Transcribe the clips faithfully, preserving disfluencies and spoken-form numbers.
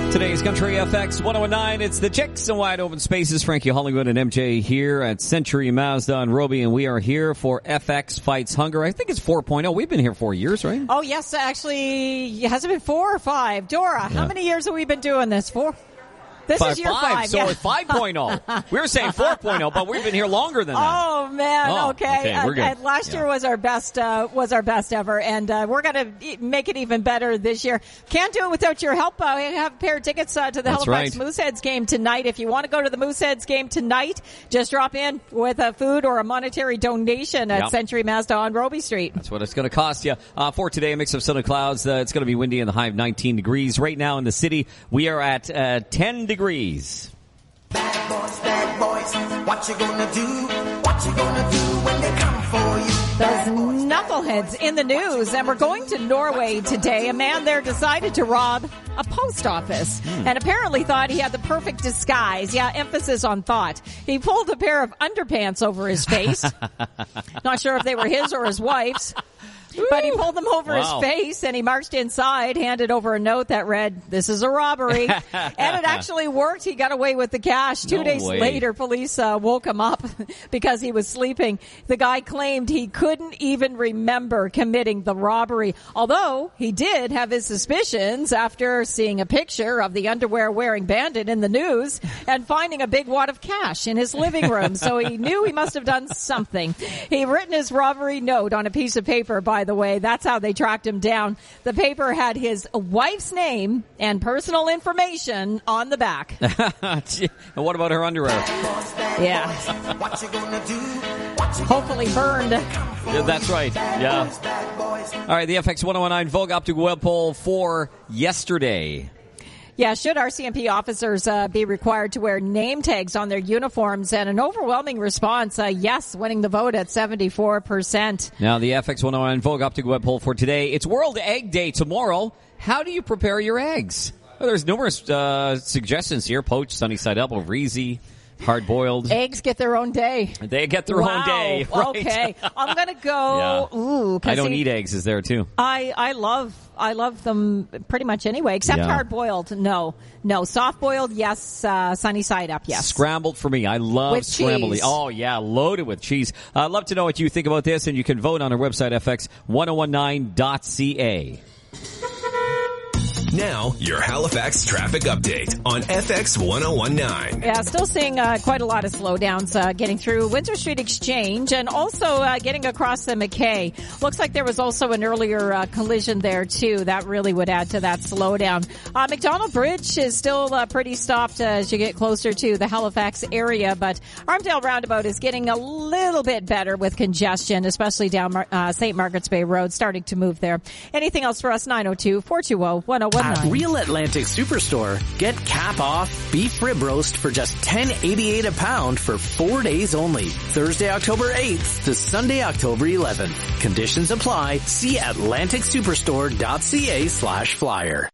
Today's Country F X one oh nine. It's the Chicks and Wide Open Spaces. Frankie Hollywood and M J here at Century Mazda and Roby, and we are here for F X Fights Hunger. I think it's four point oh. We've been here four years, right? Oh, yes. Actually, has it been four or five? Dora, yeah. How many years have we been doing this? Four? This five, is year five, five. So yeah. it's five point oh. We were saying four point oh, but we've been here longer than that. Oh, man. Oh, okay. okay we're good. Uh, last yeah. year was our best, uh, was our best ever, and uh, we're going to make it even better this year. Can't do it without your help. Uh, we have a pair of tickets uh, to the That's Halifax right. Mooseheads game tonight. If you want to go to the Mooseheads game tonight, just drop in with a food or a monetary donation at yep. Century Mazda on Roby Street. That's what it's going to cost you. Uh, for today, a mix of sun and clouds. Uh, it's going to be windy in the high of nineteen degrees. Right now in the city, we are at uh, ten degrees. Bad boys, bad boys, what you gonna do? What you gonna do when they come for you? Those knuckleheads in the news, and we're going to Norway today. A man there decided to rob a post office hmm. and apparently thought he had the perfect disguise. Yeah, emphasis on thought. He pulled a pair of underpants over his face. Not sure if they were his or his wife's. But he pulled them over wow. his face, and he marched inside, handed over a note that read, "This is a robbery." And it actually worked. He got away with the cash. Two no days way. later, police uh, woke him up because he was sleeping. The guy claimed he couldn't even remember committing the robbery, although he did have his suspicions after seeing a picture of the underwear-wearing bandit in the news and finding a big wad of cash in his living room. So he knew he must have done something. He'd written his robbery note on a piece of paper, by the way. That's how they tracked him down. The paper had his wife's name and personal information on the back. And what about her underwear? Yeah. Hopefully burned. Yeah, that's right. Yeah. All right, the F X one oh nine Vogue Optical Web Poll for yesterday. Yeah, should R C M P officers uh, be required to wear name tags on their uniforms? And an overwhelming response, uh, yes, winning the vote at seventy-four percent. Now, the F X one oh nine Vogue Optical Web Poll for today. It's World Egg Day tomorrow. How do you prepare your eggs? Well, there's numerous uh, suggestions here. Poached, sunny side up, over easy, hard-boiled. Eggs get their own day. They get their wow. own day. Right? Okay. I'm going to go. Yeah. Ooh, I don't he, eat eggs. Is there, too? I, I love I love them pretty much anyway, except yeah. hard-boiled. No. No. Soft-boiled, yes. Uh, sunny side up, yes. Scrambled for me. I love with scrambled. Cheese. Oh, yeah. Loaded with cheese. I'd uh, love to know what you think about this, and you can vote on our website, f x ten nineteen dot c a. Now, your Halifax traffic update on F X ten nineteen. Yeah, still seeing uh, quite a lot of slowdowns uh, getting through Windsor Street Exchange and also uh, getting across the McKay. Looks like there was also an earlier uh, collision there, too. That really would add to that slowdown. Uh, McDonald Bridge is still uh, pretty stopped uh, as you get closer to the Halifax area, but Armdale Roundabout is getting a little bit better with congestion, especially down uh, Saint Margaret's Bay Road, starting to move there. Anything else for us? nine oh two, four two oh, one oh one nine. At Real Atlantic Superstore, get cap off beef rib roast for just ten eighty-eight a pound for four days only. Thursday, October eighth to Sunday, October eleventh. Conditions apply. See atlantic superstore dot c a slash flyer.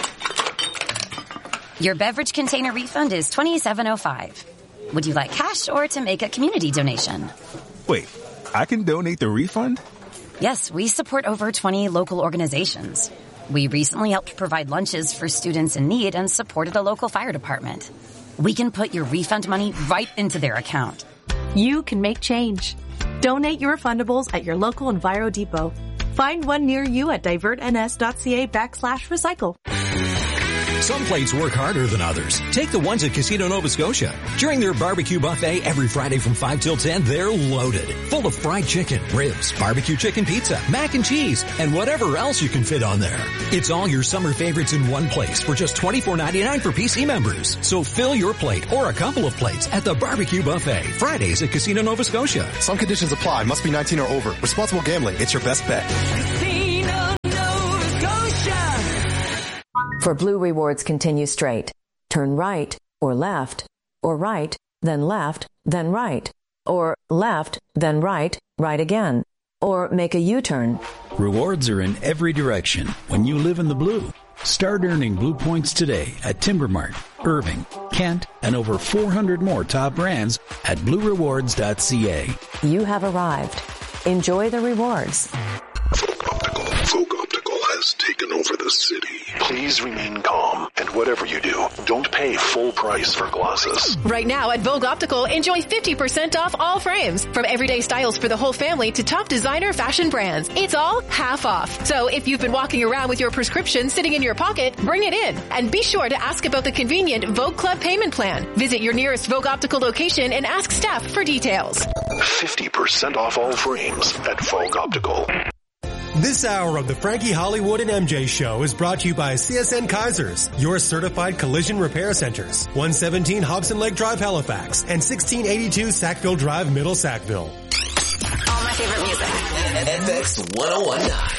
Your beverage container refund is twenty-seven oh five. Would you like cash or to make a community donation? Wait, I can donate the refund? Yes, we support over twenty local organizations. We recently helped provide lunches for students in need and supported a local fire department. We can put your refund money right into their account. You can make change. Donate your refundables at your local Enviro Depot. Find one near you at divertns.ca backslash recycle. Some plates work harder than others. Take the ones at Casino Nova Scotia. During their barbecue buffet every Friday from five till ten, they're loaded. Full of fried chicken, ribs, barbecue chicken pizza, mac and cheese, and whatever else you can fit on there. It's all your summer favorites in one place for just twenty-four ninety-nine for P C members. So fill your plate or a couple of plates at the barbecue buffet. Fridays at Casino Nova Scotia. Some conditions apply. Must be nineteen or over. Responsible gambling. It's your best bet. Casino Nova Scotia. For Blue Rewards, continue straight. Turn right or left, or right, then left, then right, or left, then right, right again, or make a U-turn. Rewards are in every direction when you live in the blue. Start earning Blue Points today at Timbermart, Irving, Kent, and over four hundred more top brands at blue rewards dot c a. You have arrived. Enjoy the rewards. Vogue Optical. Vogue Optical has taken over the city. Please remain calm And whatever you do, don't pay full price for glasses. Right now at Vogue Optical, enjoy fifty percent off all frames. From everyday styles for the whole family to top designer fashion brands. It's all half off. So if you've been walking around with your prescription sitting in your pocket, bring it in. And be sure to ask about the convenient Vogue Club payment plan. Visit your nearest Vogue Optical location and ask staff for details. fifty percent off all frames at Vogue Optical. This hour of the Frankie Hollywood and M J Show is brought to you by C S N Kaisers, your certified collision repair centers. one seventeen Hobson Lake Drive, Halifax, and sixteen eighty-two Sackville Drive, Middle Sackville. All my favorite music. F X one oh one nine.